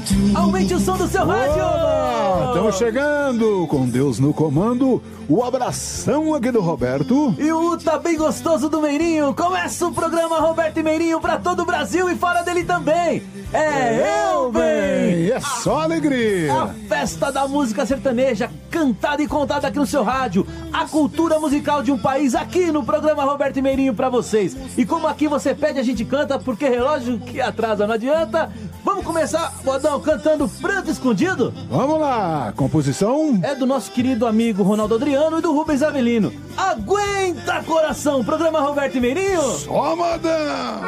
Aumente o som do seu rádio! Estamos chegando, com Deus no comando, o abração aqui do Roberto. E o tá bem gostoso do Meirinho. Começa o programa Roberto e Meirinho pra todo o Brasil e fora dele também. Eu bem! É só alegria! A festa da música sertaneja, cantada e contada aqui no seu rádio. A cultura musical de um país aqui no programa Roberto e Meirinho pra vocês. E como aqui você pede, a gente canta, porque relógio que atrasa não adianta. Vamos começar, Bodão, cantando Frango Escondido? Vamos lá, composição é do nosso querido amigo Ronaldo Adriano e do Rubens Avelino. Aguenta, coração! Programa Roberto e Meirinho. Só, madame!